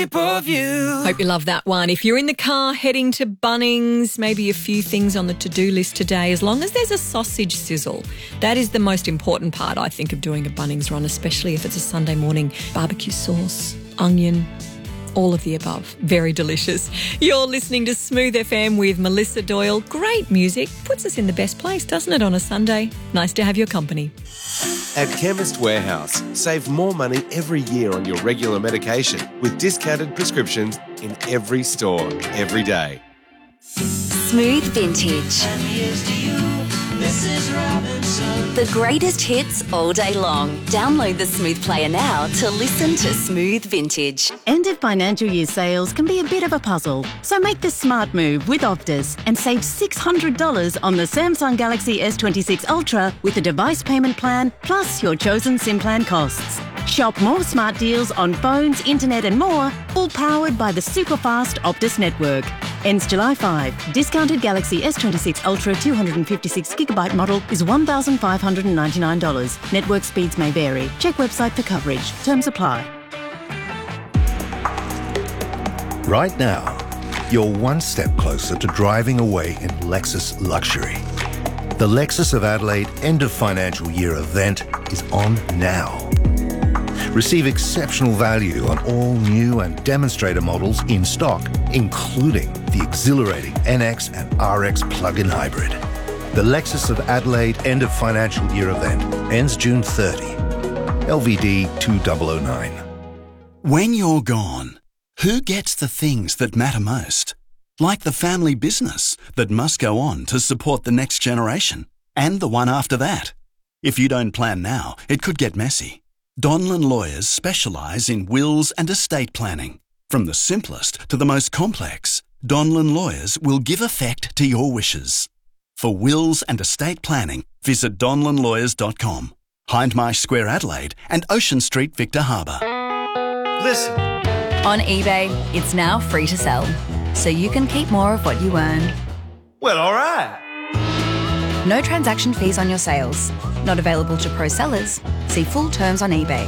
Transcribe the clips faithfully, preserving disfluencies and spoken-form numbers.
Of you. Hope you love that one. If you're in the car heading to Bunnings, maybe a few things on the to-do list today, as long as there's a sausage sizzle. That is the most important part, I think, of doing a Bunnings run, especially if it's a Sunday morning. Barbecue sauce, onion, all of the above. Very delicious. You're listening to Smooth F M with Melissa Doyle. Great music. Puts us in the best place, doesn't it, on a Sunday? Nice to have your company. At Chemist Warehouse, save more money every year on your regular medication with discounted prescriptions in every store, every day. Smooth Vintage. And here's to you, Missus Robinson. The greatest hits all day long. Download the Smooth Player now to listen to Smooth Vintage. End of financial year sales can be a bit of a puzzle, so make the smart move with Optus and save six hundred dollars on the Samsung Galaxy S twenty-six Ultra with a device payment plan plus your chosen SIM plan costs. Shop more smart deals on phones, internet and more, all powered by the super fast Optus network. Ends July fifth. Discounted Galaxy S twenty-six Ultra two hundred fifty-six gigabyte model is one thousand five hundred ninety-nine dollars. Network speeds may vary. Check website for coverage. Terms apply. Right now, you're one step closer to driving away in Lexus luxury. The Lexus of Adelaide end of financial year event is on now. Receive exceptional value on all new and demonstrator models in stock, including the exhilarating N X and R X plug-in hybrid. The Lexus of Adelaide end of financial year event ends June thirtieth. L V D two thousand nine. When you're gone, who gets the things that matter most? Like the family business that must go on to support the next generation and the one after that. If you don't plan now, it could get messy. Donlan Lawyers specialise in wills and estate planning. From the simplest to the most complex, Donlan Lawyers will give effect to your wishes. For wills and estate planning, visit donlan lawyers dot com. Hindmarsh Square, Adelaide and Ocean Street, Victor Harbour. Listen. On eBay, it's now free to sell, so you can keep more of what you earn. Well, all right. No transaction fees on your sales. Not available to pro sellers. See full terms on eBay.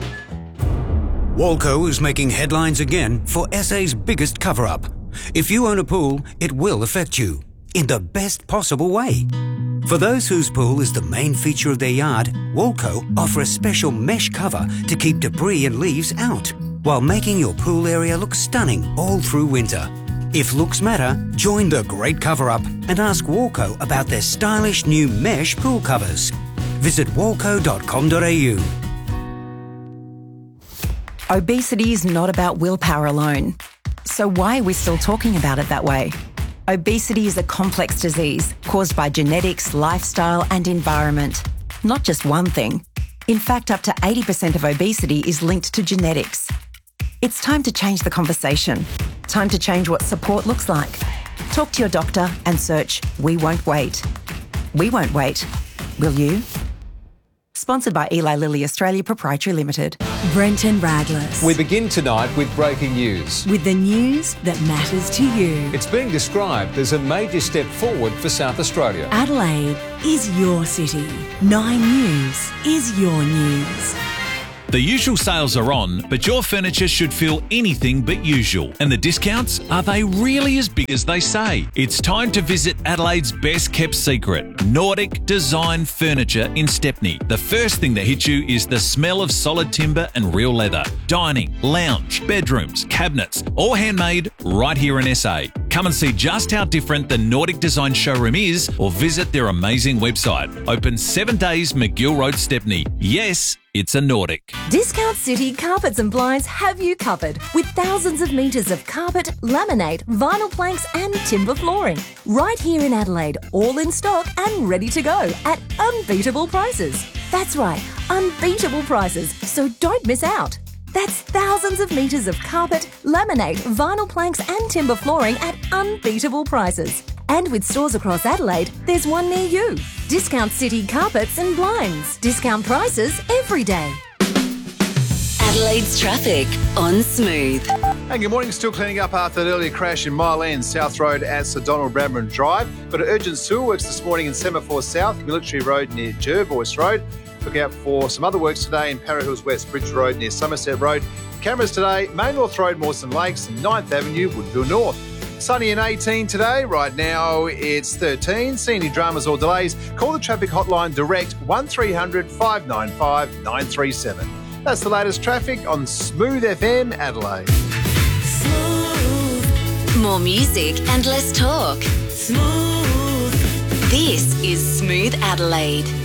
Walco is making headlines again for S A's biggest cover-up. If you own a pool, it will affect you in the best possible way. For those whose pool is the main feature of their yard, Walco offer a special mesh cover to keep debris and leaves out, while making your pool area look stunning all through winter. If looks matter, join the great cover-up and ask Walco about their stylish new mesh pool covers. Visit walco dot com dot a u. Obesity is not about willpower alone. So why are we still talking about it that way? Obesity is a complex disease caused by genetics, lifestyle and environment. Not just one thing. In fact, up to eighty percent of obesity is linked to genetics. It's time to change the conversation. Time to change what support looks like. Talk to your doctor and search We Won't Wait. We won't wait. Will you? Sponsored by Eli Lilly Australia Proprietary Limited. Brenton Radless. We begin tonight with breaking news. With the news that matters to you. It's being described as a major step forward for South Australia. Adelaide is your city. Nine News is your news. The usual sales are on, but your furniture should feel anything but usual. And the discounts, are they really as big as they say? It's time to visit Adelaide's best kept secret, Nordic Design Furniture in Stepney. The first thing that hits you is the smell of solid timber and real leather. Dining, lounge, bedrooms, cabinets, all handmade right here in S A. Come and see just how different the Nordic Design showroom is or visit their amazing website. Open seven days, McGill Road, Stepney. Yes, it's a Nordic. Discount City Carpets and Blinds have you covered with thousands of metres of carpet, laminate, vinyl planks and timber flooring. Right here in Adelaide, all in stock and ready to go at unbeatable prices. That's right, unbeatable prices, so don't miss out. That's thousands of metres of carpet, laminate, vinyl planks and timber flooring at unbeatable prices. And with stores across Adelaide, there's one near you. Discount City Carpets and Blinds. Discount prices every day. Adelaide's traffic on Smooth. Hey, good morning. Still cleaning up after that earlier crash in Mile End, South Road at Sir Donald Bradman Drive. Got an urgent sewer works this morning in Semaphore South, Military Road near Jervois Road. Look out for some other works today in Para Hills West, Bridge Road near Somerset Road. Cameras today, Main North Road, Mawson Lakes, and ninth Avenue, Woodville North. Sunny and eighteen today. Right now it's thirteen. See any dramas or delays, call the traffic hotline direct one three hundred five nine five nine three seven. That's the latest traffic on Smooth F M Adelaide. More music and less talk. Smooth. This is Smooth Adelaide.